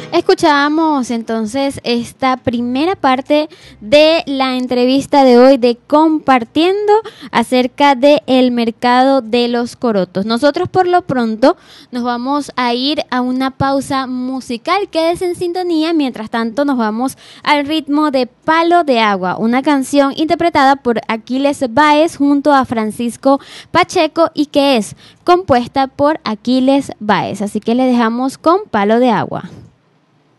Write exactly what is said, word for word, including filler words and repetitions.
Escuchábamos entonces esta primera parte de la entrevista de hoy de Compartiendo acerca del mercado de los corotos. Nosotros por lo pronto nos vamos a ir a una pausa musical. Quédese en sintonía, mientras tanto nos vamos al ritmo de Palo de Agua, una canción interpretada por Aquiles Báez junto a Francisco Pacheco y que es compuesta por Aquiles Báez. Así que le dejamos con Palo de Agua.